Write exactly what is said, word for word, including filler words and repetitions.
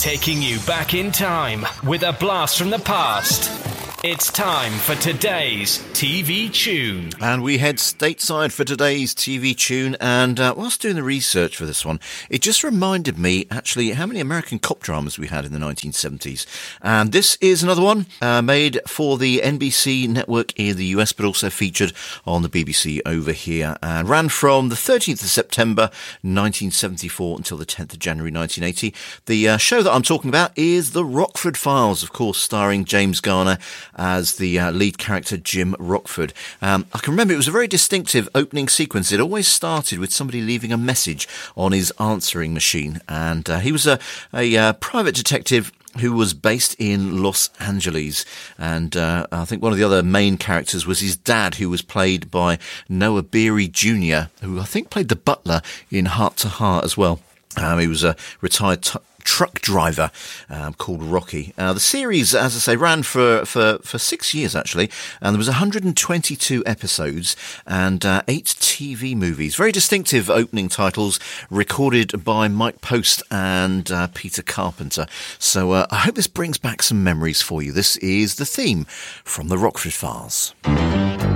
Taking you back in time with a blast from the past. It's time for today's T V Tune. And we head stateside for today's T V Tune. And uh, whilst doing the research for this one, it just reminded me, actually, how many American cop dramas we had in the nineteen seventies. And this is another one uh, made for the N B C network in the U S, but also featured on the B B C over here. And ran from the thirteenth of September nineteen seventy-four until the tenth of January nineteen eighty. The uh, show that I'm talking about is The Rockford Files, of course, starring James Garner as the uh, lead character, Jim Rockford. Um, I can remember it was a very distinctive opening sequence. It always started with somebody leaving a message on his answering machine. And uh, he was a, a uh, private detective who was based in Los Angeles. And uh, I think one of the other main characters was his dad, who was played by Noah Beery Junior, who I think played the butler in Heart to Heart as well. Um, he was a retired t- truck driver um, called Rocky. Uh, the series, as I say, ran for, for, for six years, actually, and there was one hundred twenty-two episodes and uh, eight T V movies. Very distinctive opening titles, recorded by Mike Post and uh, Peter Carpenter. So uh, I hope this brings back some memories for you. This is the theme from The Rockford Files.